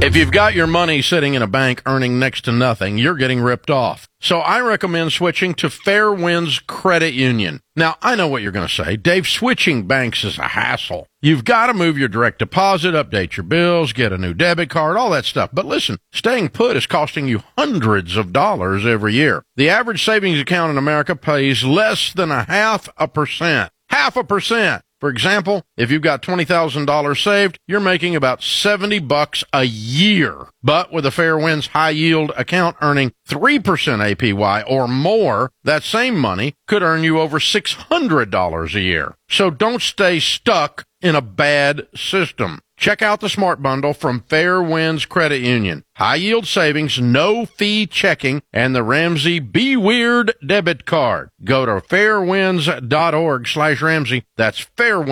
If you've got your money sitting in a bank earning next to nothing, you're getting ripped off. So I recommend switching to Fairwinds Credit Union. Now, I know what you're going to say. Dave, switching banks is a hassle. You've got to move your direct deposit, update your bills, get a new debit card, all that stuff. But listen, staying put is costing you hundreds of dollars every year. The average savings account in America pays less than 0.5%. 0.5%. For example, if you've got $20,000 saved, you're making about $70 a year. But with a Fairwinds high yield account earning 3% APY or more, that same money could earn you over $600 a year. So don't stay stuck in a bad system. Check out the Smart Bundle from Fairwinds Credit Union. High yield savings, no fee checking, and the Ramsey Be Weird debit card. Go to fairwinds.org/Ramsey. That's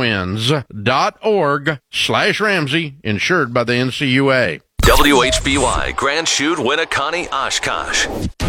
fairwinds.org/Ramsey, insured by the NCUA. WHBY, Grand Chute, Winneconne, Oshkosh.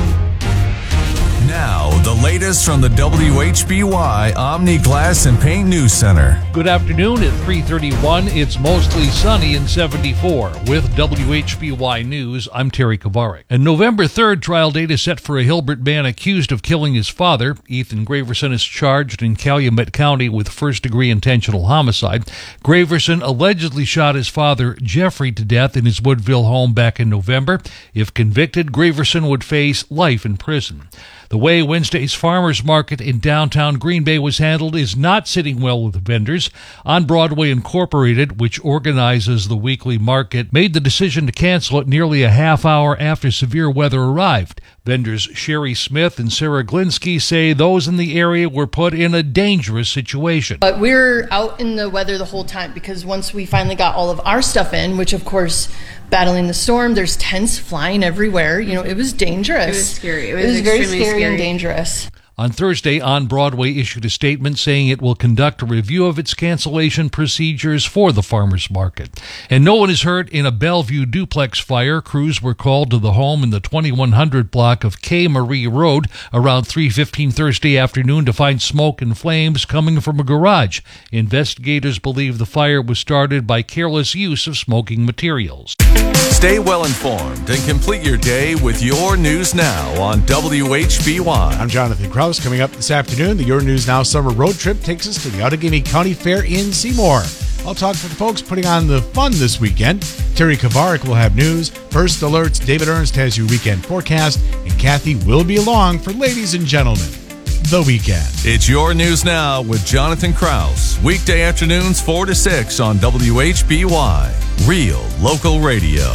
Now, the latest from the WHBY Omni Glass and Paint News Center. Good afternoon at 3:31. It's mostly sunny and 74. With WHBY News, I'm Terry Kovarik. A November 3rd trial date is set for a Hilbert man accused of killing his father. Ethan Graverson is charged in Calumet County with first-degree intentional homicide. Graverson allegedly shot his father, Jeffrey, to death in his Woodville home back in November. If convicted, Graverson would face life in prison. The way Wednesday's farmers market in downtown Green Bay was handled is not sitting well with vendors. On Broadway Incorporated, which organizes the weekly market, made the decision to cancel it nearly a half hour after severe weather arrived. Vendors Sherry Smith and Sarah Glinsky say those in the area were put in a dangerous situation. But we're out in the weather the whole time because once we finally got all of our stuff in, which of course, battling the storm, there's tents flying everywhere. You know, it was dangerous. It was scary. It was very scary and dangerous. On Thursday, On Broadway issued a statement saying it will conduct a review of its cancellation procedures for the farmers market. And no one is hurt in a Bellevue duplex fire. Crews were called to the home in the 2100 block of K. Marie Road around 3:15 Thursday afternoon to find smoke and flames coming from a garage. Investigators believe the fire was started by careless use of smoking materials. Stay well informed and complete your day with Your News Now on WHBY. I'm Jonathan Krause. Coming up this afternoon, the Your News Now summer road trip takes us to the Outagamie County Fair in Seymour. I'll talk to the folks putting on the fun this weekend. Terry Kovarik will have news. First Alerts, David Ernst has your weekend forecast, and Kathy will be along for Ladies and Gentlemen, the weekend. It's Your News Now with Jonathan Krause. Weekday afternoons 4 to 6 on WHBY. Real local radio.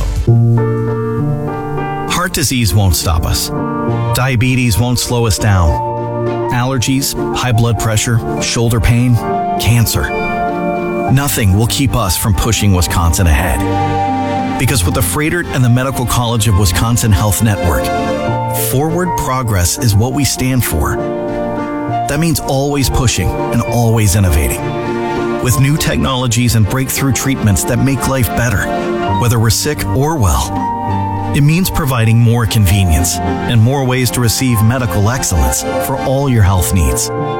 Heart disease won't stop us. Diabetes won't slow us down. Allergies, high blood pressure, shoulder pain, cancer. Nothing will keep us from pushing Wisconsin ahead. Because with the Froedtert and the Medical College of Wisconsin Health Network, forward progress is what we stand for. That means always pushing and always innovating. With new technologies and breakthrough treatments that make life better, whether we're sick or well. It means providing more convenience and more ways to receive medical excellence for all your health needs.